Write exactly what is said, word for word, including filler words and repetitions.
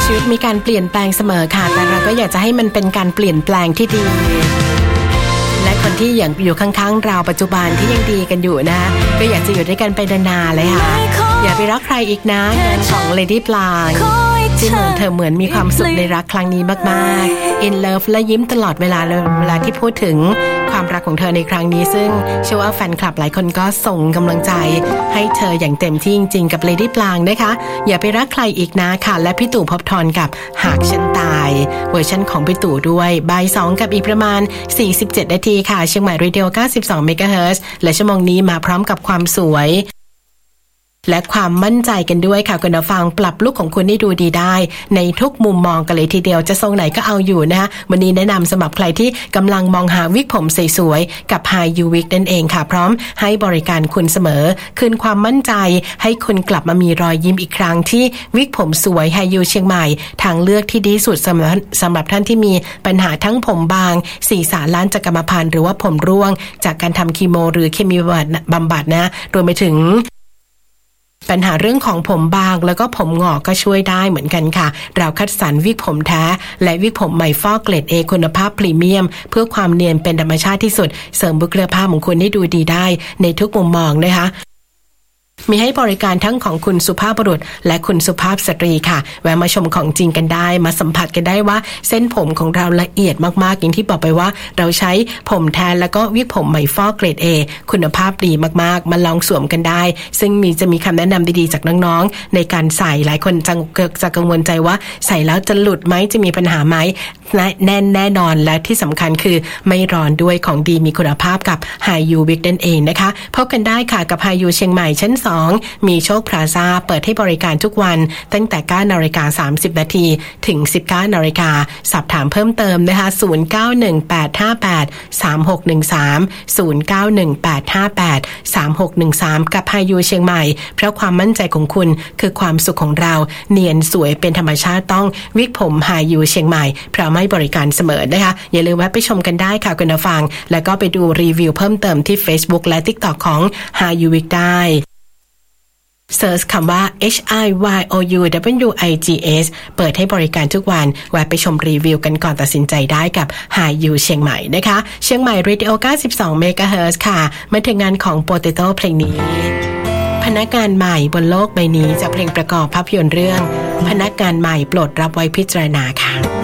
ชีวิตมีการเปลี่ยนแปลงเสมอค่ะแต่เราก็อยากจะให้มันเป็นการเปลี่ยนแปลงที่ดีและคนที่อย่างอยู่ข้างๆเราปัจจุบันที่ยังดีกันอยู่นะก็อยากจะอยู่ด้วยกันไปนานๆเลยค่ะอย่าไปรักใครอีกนะงานของ Lady ปลางที่เหมือนเธอเหมือนมีความสุขในรักครั้งนี้มากๆ In Love และยิ้มตลอดเวลาเลยเวลาที่พูดถึงความรักของเธอในครั้งนี้ซึ่งเชื่อว่าแฟนคลับหลายคนก็ส่งกำลังใจให้เธออย่างเต็มที่จริงๆกับ Lady ปลางนะคะอย่าไปรักใครอีกนะค่ะและพี่ตู่ภพบทรกับหากฉันตายเวอร์ชันของพี่ตู่ด้วยบ่ายสองกับอีกประมาณสี่สิบเจ็ดนาทีค่ะเชียงใหม่เรดิโอเก้าสิบสองเมกะเฮิรตซ์และชั่วโมงนี้มาพร้อมกับความสวยและความมั่นใจกันด้วยค่ะคุณผู้ฟังปรับลุคของคุณให้ดูดีได้ในทุกมุมมองกันเลยทีเดียวจะทรงไหนก็เอาอยู่นะคะวันนี้แนะนำสำหรับใครที่กำลังมองหาวิกผมสวยๆกับ High You Wig นั่นเองค่ะพร้อมให้บริการคุณเสมอคืนความมั่นใจให้คุณกลับมามีรอยยิ้มอีกครั้งที่วิกผมสวย High You เชียงใหม่ทางเลือกที่ดีสุดสำหรับสำหรับท่านที่มีปัญหาทั้งผมบางศีรษะล้านจากกรรมพันธุ์หรือว่าผมร่วงจากการทำคีโมหรือเคมีบำบัดนะรวมไปถึงปัญหาเรื่องของผมบางแล้วก็ผมงอกก็ช่วยได้เหมือนกันค่ะเราคัดสรรวิกผมแท้และวิกผมใหม่ฟอกเกรด A คุณภาพพรีเมียมเพื่อความเนียนเป็นธรรมชาติที่สุดเสริมบุคลิกภาพของคุณให้ดูดีได้ในทุกมุมมองนะคะมีให้บริการทั้งของคุณสุภาพบุรุษและคุณสุภาพสตรีค่ะแวะมาชมของจริงกันได้มาสัมผัสกันได้ว่าเส้นผมของเราละเอียดมากๆอย่างที่บอกไปว่าเราใช้ผมแทนแล้วก็วิกผมใหม่ฟอกเกรด A คุณภาพดีมากๆมาลองสวมกันได้ซึ่งมีจะมีคำแนะนำดีๆจากน้องๆในการใส่หลายคนจะจะกังวลใจว่าใส่แล้วจะหลุดไหมจะมีปัญหาไหมแน่นแน่นอนและที่สำคัญคือไม่ร้อนด้วยของดีมีคุณภาพกับ High You Wig นั่นเองนะคะพบกันได้ค่ะกับ High You เชียงใหม่ชั้นสองมีโชคพลาซ่าเปิดให้บริการทุกวันตั้งแต่ เก้านาฬิกาสามสิบนาทีถึง สิบเก้านาฬิกาสอบถามเพิ่มเติมนะคะศูนย์ เก้า หนึ่ง แปด ห้า แปด สาม หก หนึ่ง สาม ศูนย์ เก้า หนึ่ง แปด ห้า แปด สาม หก หนึ่ง สามกับ High You เชียงใหม่เพราะความมั่นใจของคุณคือความสุขของเราเนียนสวยเป็นธรรมชาติต้องวิกผม High You เชียงใหม่พร้อมให้บริการเสมอนะคะอย่าลืมแวะไปชมกันได้ค่ะคุณผู้ฟังแล้วก็ไปดูรีวิวเพิ่มเติมที่ Facebook และ TikTok ของ High You Wig ได้เซิร์ชคำว่า H I Y O U W I G S เปิดให้บริการทุกวันแวะไปชมรีวิวกันก่อนตัดสินใจได้กับ High You เชียงใหม่นะคะเชียงใหม่ Radio เก้าสิบสองเมกะเฮิรตซ์ค่ะมาถึงงานของ Potato เพลงนี้พนักงานใหม่บนโลกใบนี้จากเพลงประกอบภาพยนตร์เรื่องพนักงานใหม่โปรดรับไว้พิจารณาค่ะ